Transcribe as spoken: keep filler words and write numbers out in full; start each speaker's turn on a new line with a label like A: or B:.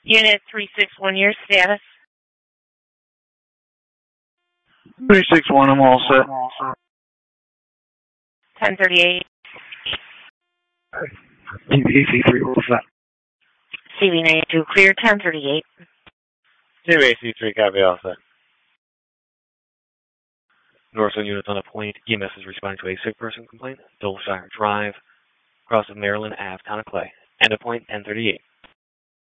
A: Unit three six one, your status?
B: three six one, I'm all set.
A: ten thirty-eight.
B: A C three, what's that?
A: C V ninety-two, clear, ten thirty-eight.
C: Team A C three, copy, all set. Northern units on a point. E M S is responding to a sick person complaint. Dolshire Drive, across of Maryland Ave, Town of Clay. End of point, ten thirty-eight.